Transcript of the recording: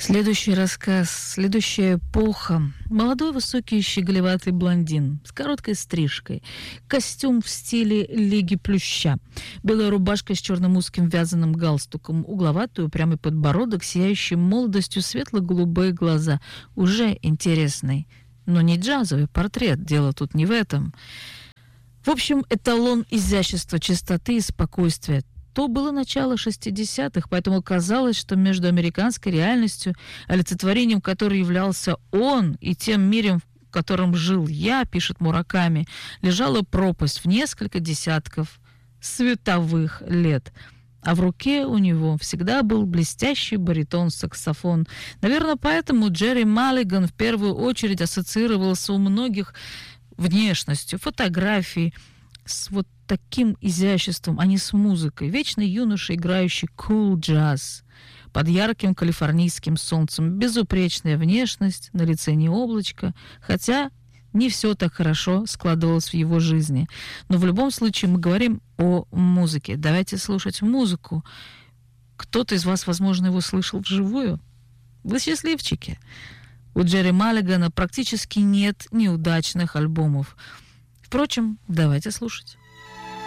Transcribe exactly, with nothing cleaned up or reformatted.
Следующий рассказ, следующая эпоха. Молодой, высокий, щеголеватый блондин с короткой стрижкой, костюм в стиле Лиги Плюща, белая рубашка с черным узким вязаным галстуком, угловатый упрямый подбородок, сияющий молодостью, светло-голубые глаза. Уже интересный, но не джазовый портрет, дело тут не в этом. В общем, эталон изящества, чистоты и спокойствия. То было начало шестидесятых, поэтому казалось, что между американской реальностью, олицетворением которой являлся он, и тем миром, в котором жил я, пишет Мураками, лежала пропасть в несколько десятков световых лет. А в руке у него всегда был блестящий баритон-саксофон. Наверное, поэтому Джерри Маллиган в первую очередь ассоциировался у многих внешностью, фотографией, с вот таким изяществом, а не с музыкой. Вечный юноша, играющий cool джаз под ярким калифорнийским солнцем. Безупречная внешность, на лице не облачко, хотя не все так хорошо складывалось в его жизни. Но в любом случае мы говорим о музыке. Давайте слушать музыку. Кто-то из вас, возможно, его слышал вживую. Вы счастливчики. У Джерри Маллигана практически нет неудачных альбомов. Впрочем, давайте слушать.